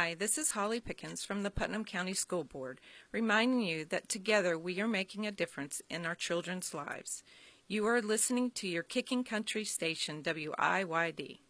Hi, this is Holly Pickens from the Putnam County School Board, reminding you that together we are making a difference in our children's lives. You are listening to your Kicking Country station, WIYD.